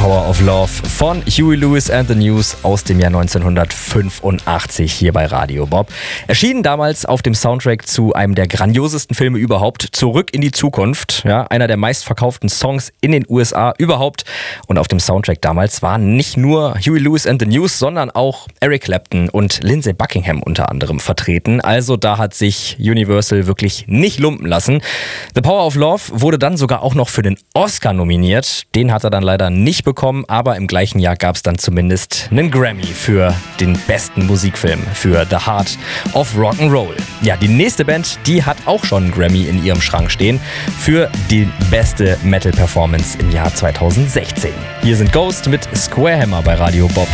Power of Love von Huey Lewis and the News aus dem Jahr 1985 hier bei Radio Bob. Erschienen damals auf dem Soundtrack zu einem der grandiosesten Filme überhaupt, Zurück in die Zukunft. Ja, einer der meistverkauften Songs in den USA überhaupt. Und auf dem Soundtrack damals waren nicht nur Huey Lewis and the News, sondern auch Eric Clapton und Lindsey Buckingham unter anderem vertreten. Also da hat sich Universal wirklich nicht lumpen lassen. The Power of Love wurde dann sogar auch noch für den Oscar nominiert. Den hat er dann leider nicht bekommen, aber im gleichen Jahr gab es dann zumindest einen Grammy für den besten Musikfilm, für The Heart of Rock'n'Roll. Ja, die nächste Band, die hat auch schon einen Grammy in ihrem Schrank stehen für die beste Metal-Performance im Jahr 2016. Hier sind Ghost mit Square Hammer bei Radio Bob.